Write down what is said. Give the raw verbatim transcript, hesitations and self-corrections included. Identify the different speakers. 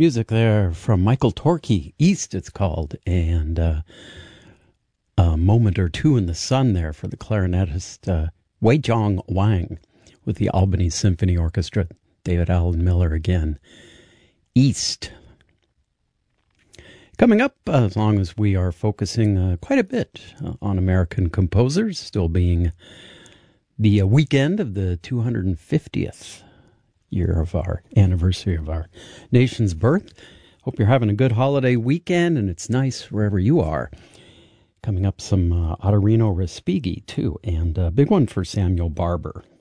Speaker 1: Music there from Michael Torke, East it's called, and uh, a moment or two in the sun there for the clarinetist uh, Wei Jong Wang with the Albany Symphony Orchestra. David Allen Miller again. East. Coming up, uh, as long as we are focusing uh, quite a bit uh, on American composers, still being the uh, weekend of the two hundred fiftieth year of our anniversary of our nation's birth. Hope you're having a good holiday weekend, and it's nice wherever you are. Coming up, some uh, Ottorino Respighi, too, and a big one for Samuel Barber.